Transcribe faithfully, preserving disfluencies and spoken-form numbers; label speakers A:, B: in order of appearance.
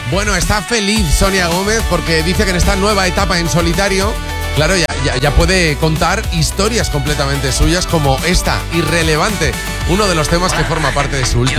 A: Bueno, está feliz Sonia Gómez porque dice que en esta nueva etapa en solitario, claro, ya, ya, ya puede contar historias completamente suyas como esta, Irrelevante, uno de los temas que forma parte de su último